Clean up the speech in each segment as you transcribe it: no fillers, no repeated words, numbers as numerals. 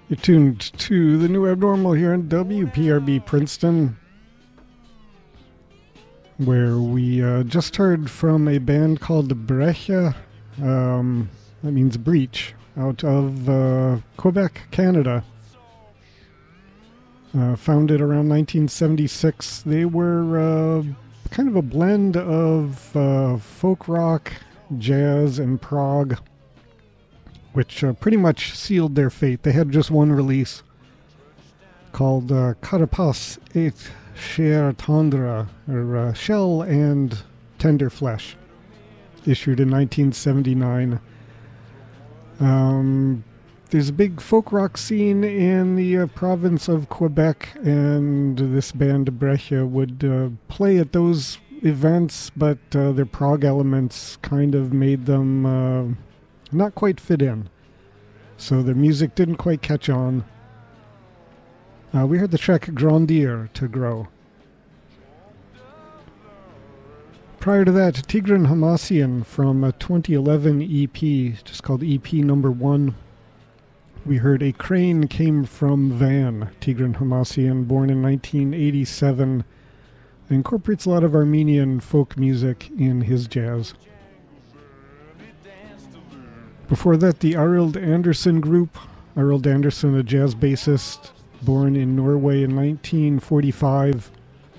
You're tuned to the New Abnormal here on WPRB Princeton, where we just heard from a band called Brecha, that means breach, out of Quebec, Canada. Founded around 1976. They were kind of a blend of folk rock, jazz, and prog, which pretty much sealed their fate. They had just one release called Carapace et Chair Tendre, or Shell and Tender Flesh, issued in 1979. There's a big folk rock scene in the province of Quebec, and this band Brecha would play at those events, but their prog elements kind of made them not quite fit in. So their music didn't quite catch on. We heard the track Grandir, to grow. Prior to that, Tigran Hamasyan from a 2011 EP, just called EP number 1. We heard A Crane Came from Van. Tigran Hamasyan, born in 1987, incorporates a lot of Armenian folk music in his jazz. Before that, the Arild Andersen Group. Arild Andersen, a jazz bassist, born in Norway in 1945.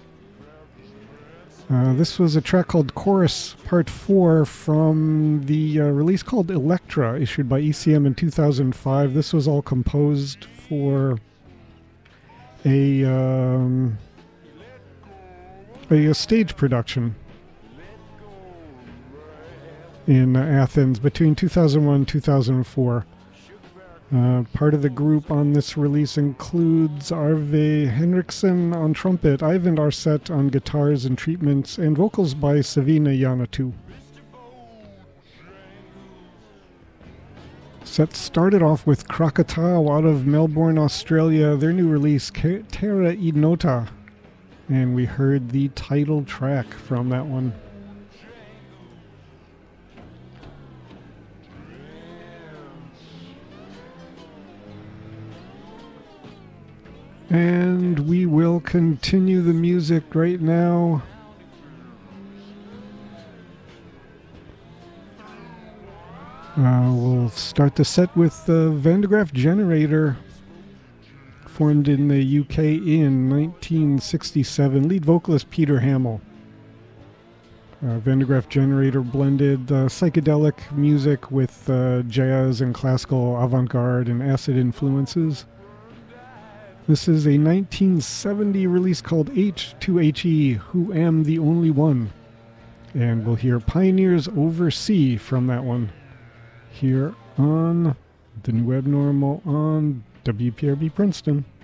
This was a track called Chorus Part 4 from the release called Electra, issued by ECM in 2005. This was all composed for a stage production in Athens between 2001 and 2004. Part of the group on this release includes Arve Henriksen on trumpet, Ivan Arset on guitars and treatments, and vocals by Savina Yanatu. Set started off with Krakatau out of Melbourne, Australia, their new release, Terra Ignota, and we heard the title track from that one. And we will continue the music right now. We'll start the set with the Van de Graaff Generator, formed in the UK in 1967. Lead vocalist Peter Hamill. Van de Graaff Generator blended psychedelic music with jazz and classical avant-garde and acid influences. This is a 1970 release called H2HE, Who Am the Only One. And we'll hear Pioneers Over Sea from that one here on The New Abnormal on WPRB Princeton.